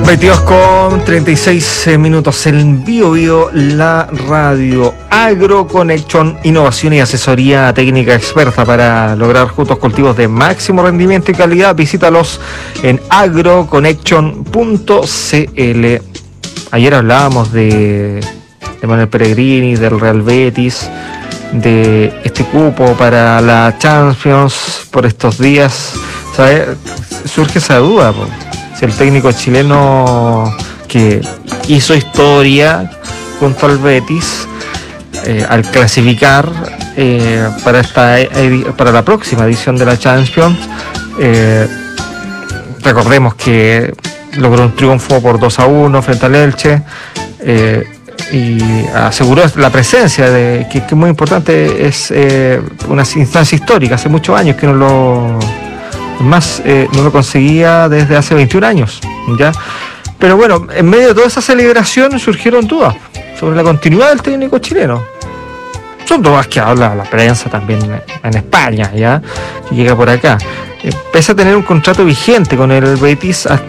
22:36 en Bio, la radio AgroConnection, innovación y asesoría técnica experta para lograr juntos cultivos de máximo rendimiento y calidad. Visítalos en agroconnection.cl. Ayer hablábamos de Manuel Pellegrini, del Real Betis, de este cupo para la Champions por estos días. ¿Sabes? Surge esa duda, po. Si el técnico chileno que hizo historia junto al Betis al clasificar para la próxima edición de la Champions, recordemos que logró un triunfo por 2-1 frente al Elche y aseguró la presencia de que es muy importante, es una instancia histórica. Hace muchos años que no lo conseguía, desde hace 21 años, ¿ya? Pero bueno, en medio de toda esa celebración surgieron dudas sobre la continuidad del técnico chileno. Son dudas que habla la prensa también en España, ¿ya? Que llega por acá. Pese a tener un contrato vigente con el Betis hasta